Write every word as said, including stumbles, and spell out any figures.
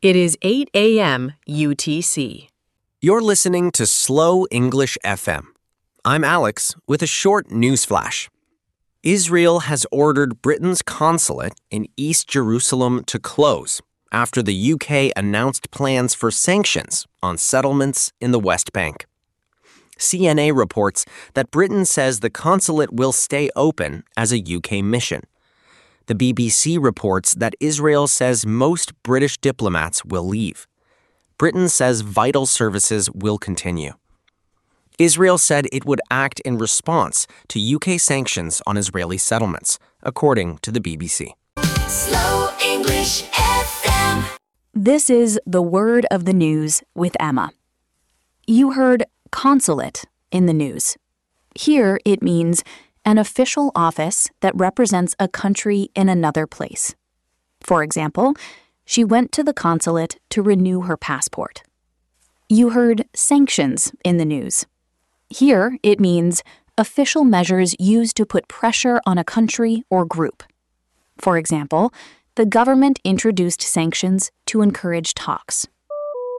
It is eight a.m. U T C. You're listening to Slow English F M. I'm Alex with a short news flash. Israel has ordered Britain's consulate in East Jerusalem to close after the U K announced plans for sanctions on settlements in the West Bank. C N A reports that Britain says the consulate will stay open as a U K mission. The B B C reports that Israel says most British diplomats will leave. Britain says vital services will continue. Israel said it would act in response to U K sanctions on Israeli settlements, according to the B B C. Slow English F M. This is The Word of the News with Emma. You heard consulate in the news. Here it means an official office that represents a country in another place. For example, she went to the consulate to renew her passport. You heard sanctions in the news. Here it means official measures used to put pressure on a country or group. For example, the government introduced sanctions to encourage talks.